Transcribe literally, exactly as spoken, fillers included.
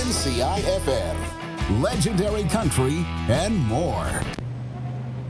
C I F M, Legendary Country, and more.